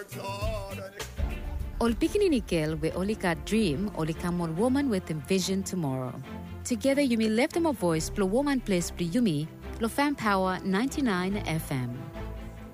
Ol Pikinini Girl we only got dream, only come on woman with envision tomorrow. Together you may lift them a voice, blow woman place, Yumi, Lo Fan Power 99 FM.